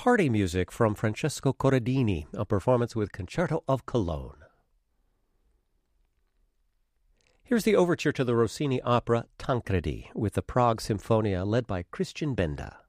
party music from Francesco Corradini, a performance with Concerto of Cologne. Here's the overture to the Rossini opera Tancredi with the Prague Symphonia led by Christian Benda.